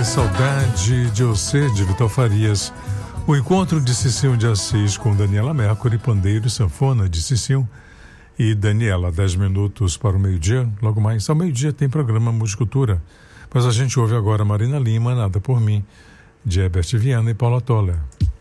Que saudade de você, de Vitor Farias. O encontro de Cicinho de Assis com Daniela Mercury, pandeiro e sanfona de Cicinho e Daniela. 10 minutos para o meio-dia. Logo mais ao meio-dia tem programa Musicultura. Mas a gente ouve agora Marina Lima, Nada por Mim, de Herbert Viana e Paula Toller.